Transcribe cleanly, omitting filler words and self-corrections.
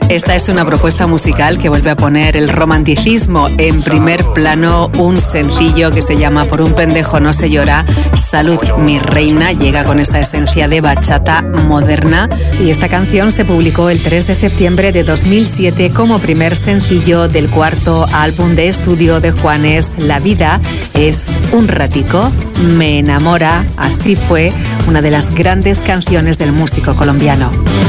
Esta es una propuesta musical que vuelve a poner el romanticismo en primer plano. Un sencillo que se llama Por un pendejo no se llora. Salud, mi reina, llega con esa esencia de bachata moderna. Y esta canción se publicó el 3 de septiembre de 2007 como primer sencillo del cuarto álbum de estudio de Juanes. La vida es un ratico, me enamora. Así fue una de las grandes canciones del músico colombiano.